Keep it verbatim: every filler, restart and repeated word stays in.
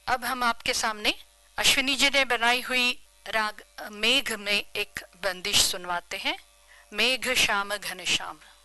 अब हम आपके सामने अश्विनी जी ने बनाई हुई राग मेघ में एक बंदिश सुनवाते हैं। मेघ श्याम घन श्याम।